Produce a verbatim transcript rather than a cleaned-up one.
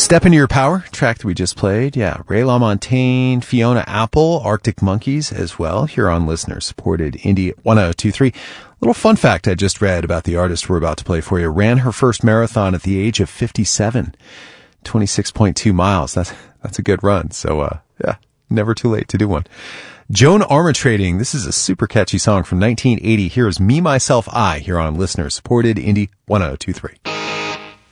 Step Into Your Power, track that we just played. Yeah, Ray LaMontagne, Fiona Apple, Arctic Monkeys as well, here on listener-supported Indie one oh two three. Little fun fact I just read about the artist we're about to play for you. Ran her first marathon at the age of fifty-seven, twenty-six point two miles. That's, that's a good run. So, uh, yeah, never too late to do one. Joan Armatrading, this is a super catchy song from nineteen eighty. Here is Me, Myself, I, here on listener-supported Indie one oh two three.